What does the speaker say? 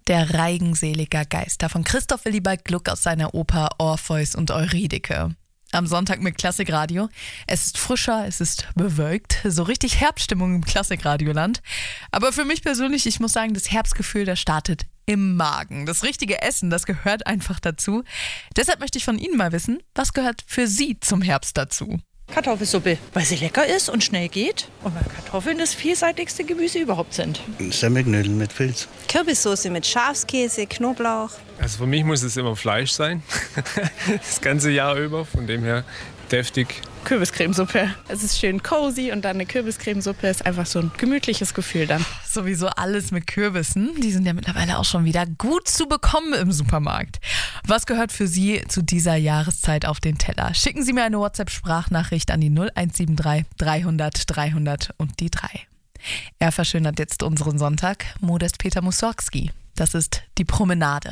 Der Reigenseliger Geister von Christoph Willibald Gluck aus seiner Oper Orpheus und Eurydike. Am Sonntag mit Klassikradio. Es ist frischer, es ist bewölkt, so richtig Herbststimmung im Klassikradioland. Aber für mich persönlich, ich muss sagen, das Herbstgefühl, das startet im Magen. Das richtige Essen, das gehört einfach dazu. Deshalb möchte ich von Ihnen mal wissen, was gehört für Sie zum Herbst dazu? Kartoffelsuppe, weil sie lecker ist und schnell geht und weil Kartoffeln das vielseitigste Gemüse überhaupt sind. Semmelknödel mit Pilz. Kürbissoße mit Schafskäse, Knoblauch. Also für mich muss es immer Fleisch sein, das ganze Jahr über, von dem her deftig. Kürbiscremesuppe. Es ist schön cozy und dann eine Kürbiscremesuppe ist einfach so ein gemütliches Gefühl dann. Sowieso alles mit Kürbissen. Die sind ja mittlerweile auch schon wieder gut zu bekommen im Supermarkt. Was gehört für Sie zu dieser Jahreszeit auf den Teller? Schicken Sie mir eine WhatsApp-Sprachnachricht an die 0173 300 300 und die 3. Er verschönert jetzt unseren Sonntag. Modest Peter Mussorgsky. Das ist die Promenade.